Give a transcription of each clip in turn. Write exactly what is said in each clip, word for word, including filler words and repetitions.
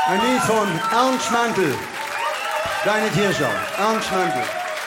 Ein Lied von Ernst Mantel. Kleine Tierschau. Ernst Mantel.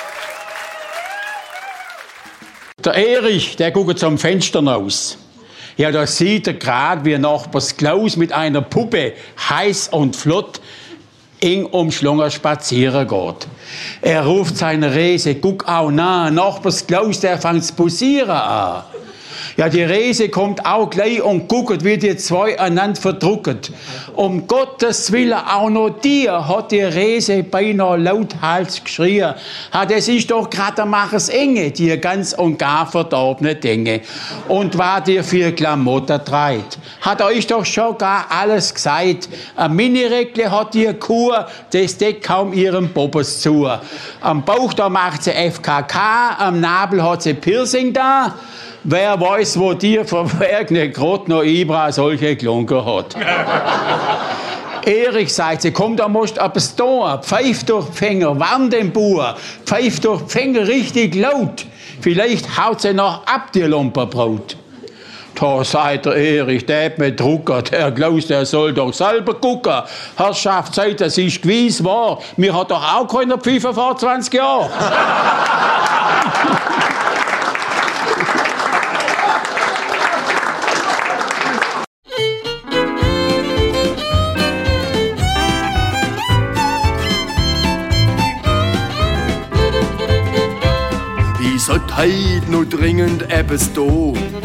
Der Erich, der guckt zum Fenster raus. Ja, da sieht er gerade, wie Nachbars Klaus mit einer Puppe heiß und flott eng umschlungen spazieren geht. Er ruft seine Rese, guck auch nah, Nachbars Klaus, der fängt zu posieren an. Ja, die Rese kommt auch gleich und guckt, wie die zwei einander verdrucken. Um Gottes Willen, auch noch dir, hat die Rese beinahe lauthals geschrien. Ha, das ist doch gerade der Machers Enge, die ganz und gar verdorbene Dinge. Und war dir für Klamotten treit. Hat euch doch schon gar alles gesagt. Ein Minireckle hat die Kur, das deckt kaum ihrem Bobbes zu. Am Bauch, da macht sie F K K, am Nabel hat sie Piercing da. Wer weiß, wo dir verwerkene grad noch Ibra solche Klunker hat. Erich sagt sie, komm, da musst du etwas tun. Pfeif durch die Finger, warn den Bauer. Pfeif durch die Finger richtig laut. Vielleicht haut sie noch ab, die Lumperbrot. Da sagt der Erich, der hat mich druckert. Der Klaus, der soll doch selber gucken. Herrschaft, sagt, das ist gewiss wahr. Mir hat doch auch keiner Pfeife vor zwanzig Jahren. Sollt heut noch dringend etwas tun.